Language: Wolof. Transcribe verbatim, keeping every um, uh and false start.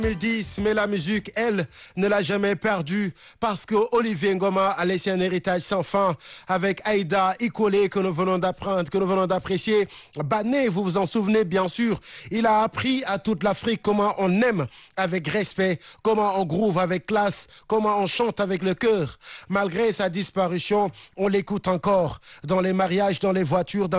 deux mille dix, mais la musique, elle, ne l'a jamais perdue parce que Olivier Ngoma a laissé un héritage sans fin avec Aïda Ikolé que nous venons d'apprendre, que nous venons d'apprécier. Bané, vous vous en souvenez bien sûr, il a appris à toute l'Afrique comment on aime avec respect, comment on groove avec classe, comment on chante avec le cœur. Malgré sa disparition, on l'écoute encore dans les mariages, dans les voitures, dans